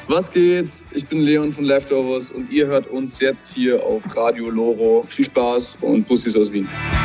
Was geht? Ich bin Leon von Leftovers und ihr hört uns jetzt hier auf Radio Loro. Viel Spaß und Bussis aus Wien.